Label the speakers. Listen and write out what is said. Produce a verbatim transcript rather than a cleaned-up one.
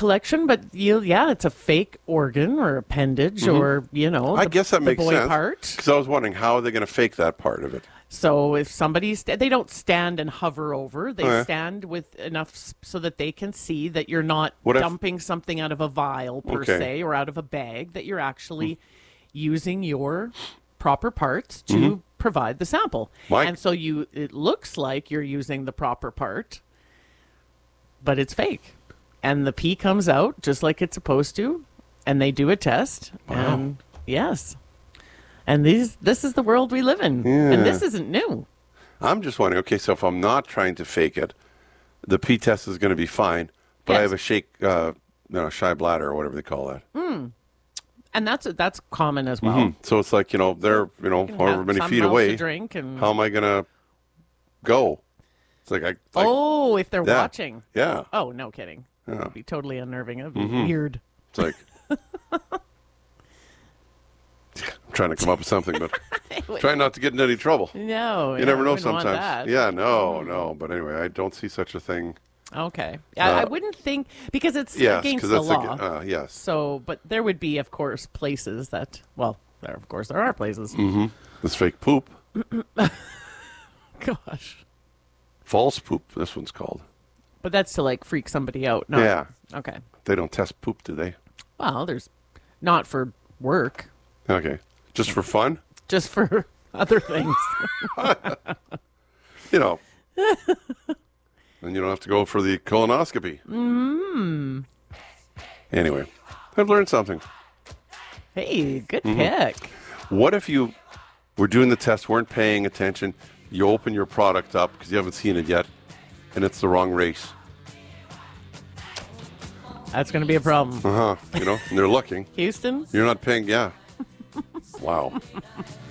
Speaker 1: collection, but you, yeah, it's a fake organ or appendage
Speaker 2: Mhm.
Speaker 1: or, you know,
Speaker 2: I
Speaker 1: the,
Speaker 2: guess that
Speaker 1: the
Speaker 2: makes
Speaker 1: boy
Speaker 2: sense.
Speaker 1: part.
Speaker 2: Because I was wondering, how are they going to fake that part of it?
Speaker 1: So if somebody, st- they don't stand and hover over. They
Speaker 2: Okay.
Speaker 1: stand with enough s- so that they can see that you're not
Speaker 2: What if-
Speaker 1: dumping something out of a vial per
Speaker 2: Okay.
Speaker 1: se or out of a bag, that you're actually using your proper parts to
Speaker 2: Mhm.
Speaker 1: provide the sample.
Speaker 2: Mike?
Speaker 1: And so you, it looks like you're using the proper part, but it's fake. And the pee comes out just like it's supposed to, and they do a test.
Speaker 2: Wow.
Speaker 1: And yes. And these this is the world we live in.
Speaker 2: Yeah.
Speaker 1: And this isn't new.
Speaker 2: I'm just wondering, okay, so if I'm not trying to fake it, the pee test is going to be fine, but I
Speaker 1: Yes.
Speaker 2: have a shake, uh, no, shy bladder or whatever they call that.
Speaker 1: Mm. And that's that's common as well.
Speaker 2: Mhm. So it's like, you know, they're, you know,
Speaker 1: can
Speaker 2: however
Speaker 1: have
Speaker 2: many
Speaker 1: some
Speaker 2: feet
Speaker 1: mouths to
Speaker 2: away.
Speaker 1: drink and-
Speaker 2: How am I going to go? It's like, I, like,
Speaker 1: Oh, if they're
Speaker 2: Yeah.
Speaker 1: watching.
Speaker 2: Yeah.
Speaker 1: Oh, no kidding.
Speaker 2: Yeah.
Speaker 1: That would be totally unnerving. It would be
Speaker 2: Mhm.
Speaker 1: weird.
Speaker 2: It's like, I'm trying to come up with something, but trying not to get into any trouble.
Speaker 1: No.
Speaker 2: You
Speaker 1: yeah,
Speaker 2: never
Speaker 1: I
Speaker 2: know
Speaker 1: wouldn't want
Speaker 2: sometimes.
Speaker 1: that.
Speaker 2: Yeah, no, no. But anyway, I don't see such a thing.
Speaker 1: Okay. I, I
Speaker 2: Uh,
Speaker 1: wouldn't think, because it's
Speaker 2: Yes,
Speaker 1: against
Speaker 2: 'cause
Speaker 1: the
Speaker 2: that's
Speaker 1: law.
Speaker 2: ag- uh, yes.
Speaker 1: So, but there would be, of course, places that, well, there, of course, there are places.
Speaker 2: Mm-hmm. This fake poop.
Speaker 1: Gosh.
Speaker 2: False poop, this one's called.
Speaker 1: But that's to, like, freak somebody out. Not,
Speaker 2: Yeah.
Speaker 1: Okay.
Speaker 2: They don't test poop, do they?
Speaker 1: Well, there's not for work,
Speaker 2: Okay. Just for fun?
Speaker 1: just for other things.
Speaker 2: You know. And you don't have to go for the colonoscopy.
Speaker 1: mm.
Speaker 2: Anyway, I've learned something.
Speaker 1: Hey, good
Speaker 2: Mhm.
Speaker 1: pick.
Speaker 2: What if you were doing the test, weren't paying attention, you open your product up because you haven't seen it yet, and it's the wrong race?
Speaker 1: That's going to be a problem.
Speaker 2: Uh-huh. You know, and they're looking.
Speaker 1: Houston?
Speaker 2: You're not paying, yeah. Wow.